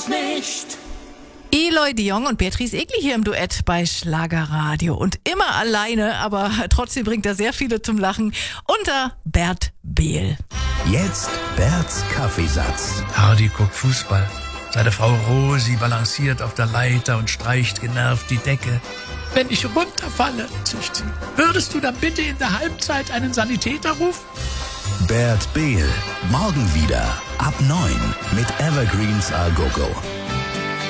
bloß nicht. Eloy de Jong und Beatrice Egli hier im Duett bei Schlagerradio. Und immer alleine, aber trotzdem bringt er sehr viele zum Lachen, unter Bert Behl. Jetzt Berts Kaffeesatz. Hardy guckt Fußball. Seine Frau Rosi balanciert auf der Leiter und streicht genervt die Decke. Wenn ich runterfalle, zischt sie, würdest du dann bitte in der Halbzeit einen Sanitäter rufen? Bert Behl. Morgen wieder ab 9 mit Evergreens A Go Go.